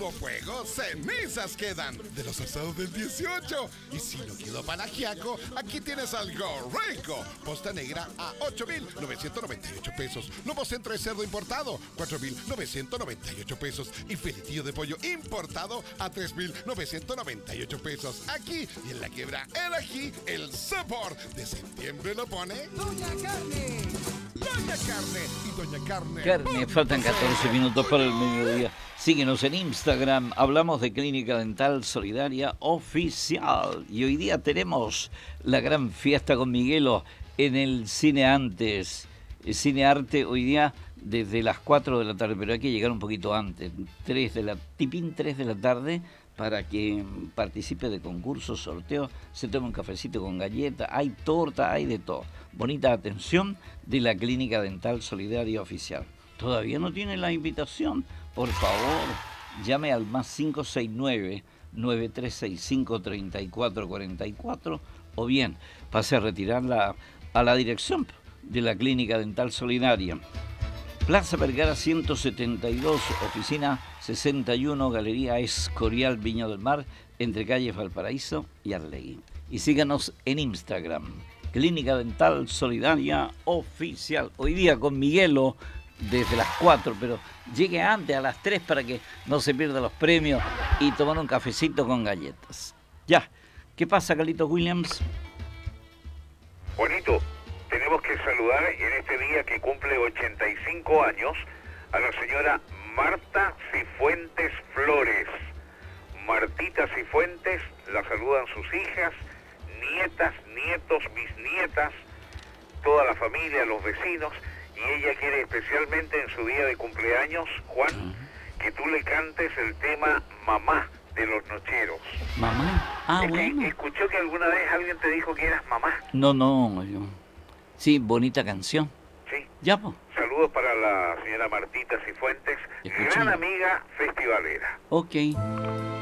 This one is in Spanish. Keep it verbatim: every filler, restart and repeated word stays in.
Fuego, fuego, cenizas quedan de los asados del dieciocho. Y si no quedó panagiaco, aquí tienes algo rico. Posta negra a ocho mil novecientos noventa y ocho pesos. Lomo centro de cerdo importado, cuatro mil novecientos noventa y ocho pesos. Y filetillo de pollo importado a tres mil novecientos noventa y ocho pesos. Aquí y en la quiebra el ají, el sabor de septiembre lo pone Doña Carne. Doña Carne y Doña Carne. Carne, faltan catorce minutos para el mediodía. Síguenos en Instagram. Hablamos de Clínica Dental Solidaria Oficial. Y hoy día tenemos la gran fiesta con Miguelo en el Cine Antes. El Cine Arte hoy día desde las cuatro de la tarde, pero hay que llegar un poquito antes. tres de la, tipín tres de la tarde, para que participe de concursos, sorteos, se tome un cafecito con galleta, hay torta, hay de todo. Bonita atención de la Clínica Dental Solidaria Oficial. ¿Todavía no tiene la invitación? Por favor, llame al más cinco seis nueve, nueve tres seis cinco, tres cuatro cuatro cuatro o bien pase a retirarla a la dirección de la Clínica Dental Solidaria. Plaza Vergara ciento setenta y dos, oficina sesenta y uno, Galería Escorial, Viña del Mar, entre calles Valparaíso y Arlegui. Y síganos en Instagram, Clínica Dental Solidaria Oficial. Hoy día con Miguelo desde las cuatro, pero llegue antes, a las tres, para que no se pierda los premios y tomar un cafecito con galletas. Ya, ¿qué pasa, Carlitos Williams? Juanito, tenemos que saludar en este día que cumple ochenta y cinco años a la señora Marta Cifuentes Flores. Martita Cifuentes, la saludan sus hijas, nietas, nietos, bisnietas, toda la familia, los vecinos, y ella quiere especialmente en su día de cumpleaños, Juan, que tú le cantes el tema Mamá de los Nocheros. ¿Mamá? Ah, es bueno. Que escuchó que alguna vez alguien te dijo que eras mamá. No, no, yo... Sí, bonita canción. Sí. Ya, pues. Saludos para la señora Martita Cifuentes, gran amiga festivalera. Ok.